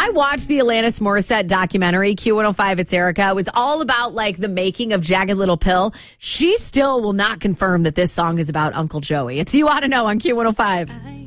I watched the Alanis Morissette documentary, Q105, It's Erica. It was all about like the making of Jagged Little Pill. She still will not confirm that this song is about Uncle Joey. It's You Ought to Know on Q105.